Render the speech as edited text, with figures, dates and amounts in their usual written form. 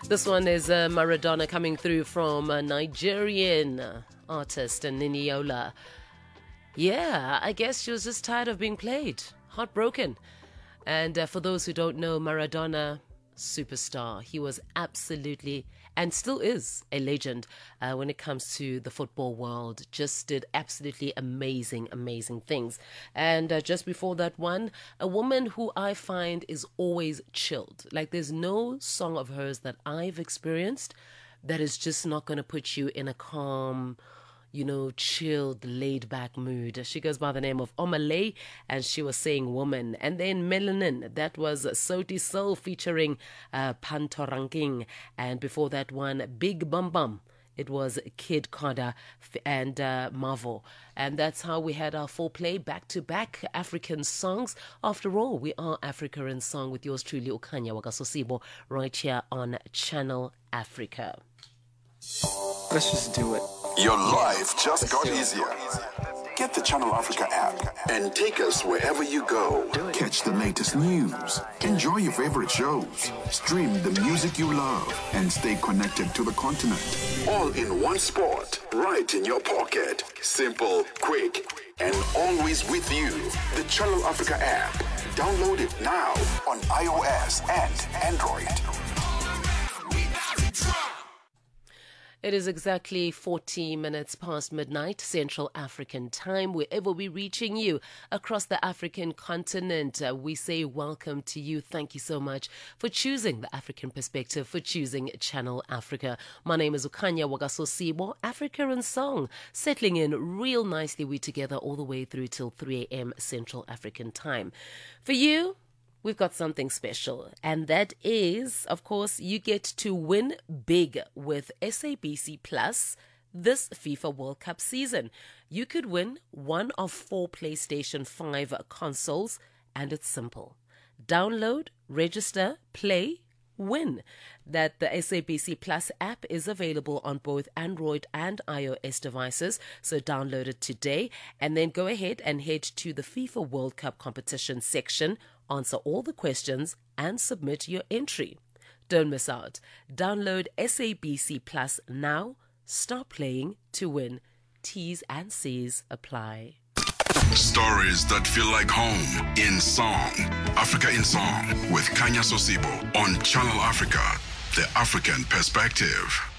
This one is Maradona coming through from a Nigerian artist, Niniola. Yeah, I guess she was just tired of being played, heartbroken. And for those who don't know, Maradona, superstar. He was absolutely, and still is, a legend when it comes to the football world. Just did absolutely amazing things. And just before that one, a woman who I find is always chilled. Like, there's no song of hers that I've experienced that is just not going to put you in a calm, chilled, laid-back mood. She goes by the name of Omale, and she was saying Woman. And then Melanin, that was Soti Soul featuring Pantoranking. And before that one, Big Bum Bum, it was Kid Koda and Marvel. And that's how we had our foreplay, back-to-back African songs. After all, we are Africa in Song with yours truly, Ukanya Wagasosibo, right here on Channel Africa. Let's just do it. Your life just got easier. Get the Channel Africa app and take us wherever you go. Catch the latest news, enjoy your favorite shows, stream the music you love, and stay connected to the continent. All in one spot, right in your pocket. Simple, quick, and always with you. The Channel Africa app. Download it now on iOS and Android. It is exactly 40 minutes past midnight, Central African time. Wherever we're reaching you across the African continent, we say welcome to you. Thank you so much for choosing the African perspective, for choosing Channel Africa. My name is Ukanya Wagasosibo, Africa in Song, settling in real nicely. We together all the way through till 3 a.m. Central African time. For you, we've got something special, and that is, of course, you get to win big with SABC Plus this FIFA World Cup season. You could win one of 4 PlayStation 5 consoles, and it's simple. Download, register, play, win. That the SABC Plus app is available on both Android and iOS devices, so download it today, and then go ahead and head to the FIFA World Cup competition section, answer all the questions, and submit your entry. Don't miss out. Download SABC Plus now. Start playing to win. T's and C's apply. Stories that feel like home in song. Africa in Song with Kanya Sosibo on Channel Africa, the African perspective.